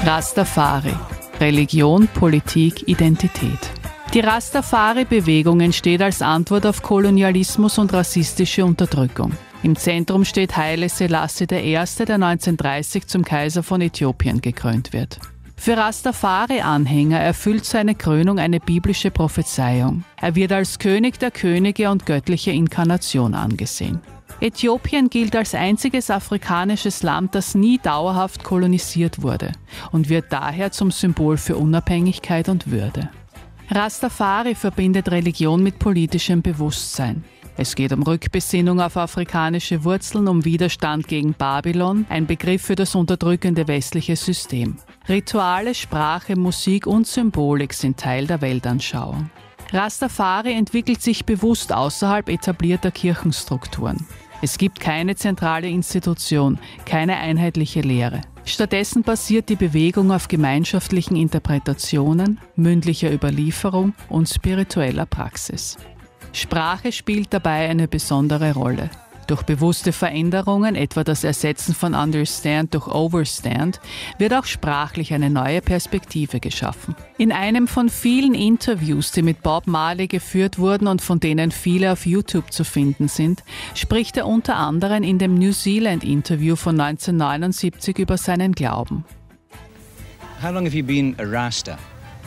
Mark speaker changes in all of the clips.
Speaker 1: Rastafari. Religion, Politik, Identität. Die Rastafari-Bewegung entsteht als Antwort auf Kolonialismus und rassistische Unterdrückung. Im Zentrum steht Haile Selassie I., der 1930 zum Kaiser von Äthiopien gekrönt wird. Für Rastafari-Anhänger erfüllt seine Krönung eine biblische Prophezeiung. Er wird als König der Könige und göttliche Inkarnation angesehen. Äthiopien gilt als einziges afrikanisches Land, das nie dauerhaft kolonisiert wurde und wird daher zum Symbol für Unabhängigkeit und Würde. Rastafari verbindet Religion mit politischem Bewusstsein. Es geht um Rückbesinnung auf afrikanische Wurzeln, um Widerstand gegen Babylon, ein Begriff für das unterdrückende westliche System. Rituale, Sprache, Musik und Symbolik sind Teil der Weltanschauung. Rastafari entwickelt sich bewusst außerhalb etablierter Kirchenstrukturen. Es gibt keine zentrale Institution, keine einheitliche Lehre. Stattdessen basiert die Bewegung auf gemeinschaftlichen Interpretationen, mündlicher Überlieferung und spiritueller Praxis. Sprache spielt dabei eine besondere Rolle. Durch bewusste Veränderungen, etwa das Ersetzen von Understand durch Overstand, wird auch sprachlich eine neue Perspektive geschaffen. In einem von vielen Interviews, die mit Bob Marley geführt wurden und von denen viele auf YouTube zu finden sind, spricht er unter anderem in dem New Zealand-Interview von 1979 über seinen Glauben.
Speaker 2: How long have you been a Rasta?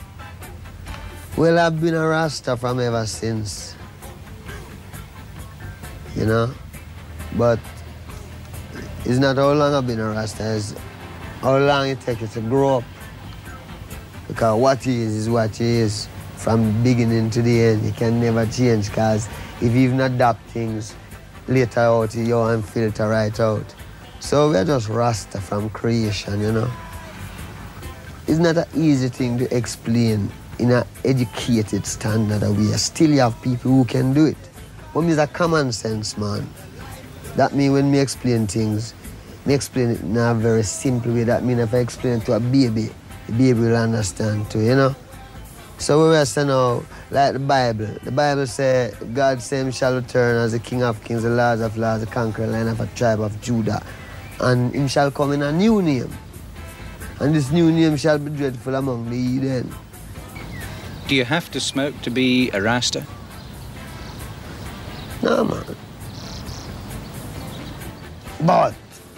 Speaker 3: Well, I've been a Rasta from ever since, you know. But it's not how long I've been a Rasta, it's how long it takes you to grow up. Because what he is what he is from beginning to the end. You can never change, because if you even adapt things later out, you won't filter right out. So we're just Rasta from creation, you know. It's not an easy thing to explain in an educated standard way. Still you have people who can do it. But it's a common sense, man. That means when me explain things, me explain it in a very simple way. That means if I explain it to a baby, the baby will understand too, you know? So we say now, like the Bible says, God says him shall return as the King of Kings, the Lord of Lords, the conqueror line of a tribe of Judah. And him shall come in a new name. And this new name shall be dreadful among the heathen.
Speaker 2: Do you have to smoke to be a Rasta?
Speaker 3: No, man. But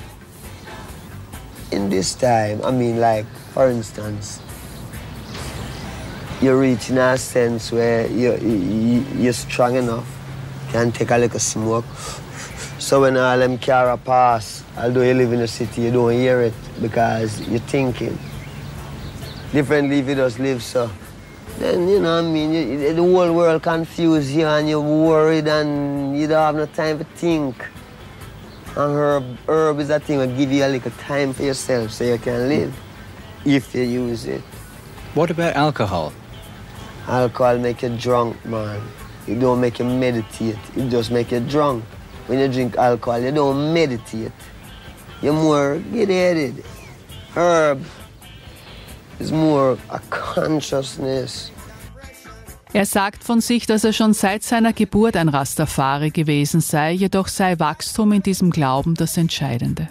Speaker 3: in this time, I mean, like, for instance, you're reaching a sense where you're strong enough, you can take a little smoke. So when all them cars pass, although you live in the city, you don't hear it because you're thinking. Differently if you just live so. Then, you know what I mean, the whole world confused you and you're worried and you don't have no time to think. And herb is a thing that give you a little time for yourself so you can live, if you use it.
Speaker 2: What about alcohol?
Speaker 3: Alcohol make you drunk, man. It don't make you meditate, it just make you drunk. When you drink alcohol, you don't meditate. You're more get-headed. Herb is more a consciousness.
Speaker 1: Er sagt von sich, dass er schon seit seiner Geburt ein Rastafari gewesen sei, jedoch sei Wachstum in diesem Glauben das Entscheidende.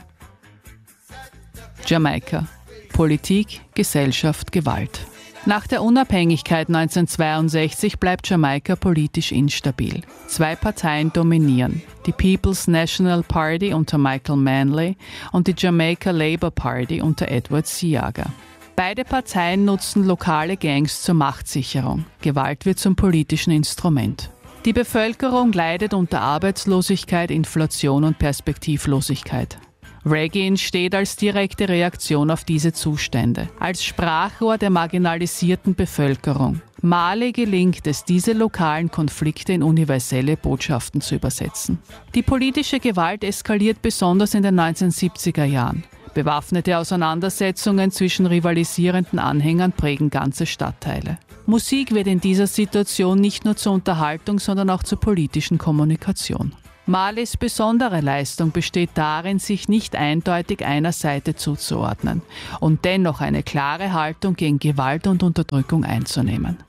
Speaker 1: Jamaika. Politik, Gesellschaft, Gewalt. Nach der Unabhängigkeit 1962 bleibt Jamaika politisch instabil. Zwei Parteien dominieren, die People's National Party unter Michael Manley und die Jamaica Labour Party unter Edward Seaga. Beide Parteien nutzen lokale Gangs zur Machtsicherung. Gewalt wird zum politischen Instrument. Die Bevölkerung leidet unter Arbeitslosigkeit, Inflation und Perspektivlosigkeit. Reggae entsteht als direkte Reaktion auf diese Zustände, als Sprachrohr der marginalisierten Bevölkerung. Marley gelingt es, diese lokalen Konflikte in universelle Botschaften zu übersetzen. Die politische Gewalt eskaliert besonders in den 1970er Jahren. Bewaffnete Auseinandersetzungen zwischen rivalisierenden Anhängern prägen ganze Stadtteile. Musik wird in dieser Situation nicht nur zur Unterhaltung, sondern auch zur politischen Kommunikation. Marleys besondere Leistung besteht darin, sich nicht eindeutig einer Seite zuzuordnen und dennoch eine klare Haltung gegen Gewalt und Unterdrückung einzunehmen.